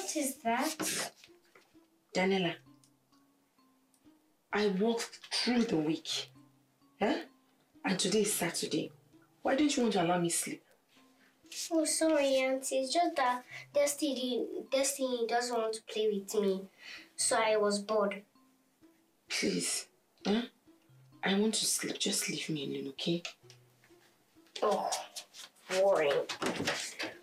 What is that? Daniela, I worked through the week. Huh? And today is Saturday. Why don't you want to allow me sleep? Oh, sorry, Auntie. It's just that Destiny doesn't want to play with me. So I was bored. Please. Huh? I want to sleep. Just leave me alone, okay? Oh, boring.